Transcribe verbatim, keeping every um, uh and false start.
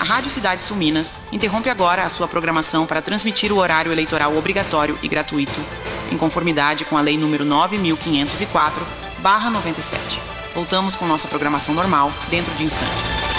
Rádio Cidade Sul Minas interrompe agora a sua programação para transmitir o horário eleitoral obrigatório e gratuito, em conformidade com a Lei número nove mil quinhentos e quatro barra noventa e sete. Voltamos com nossa programação normal dentro de instantes.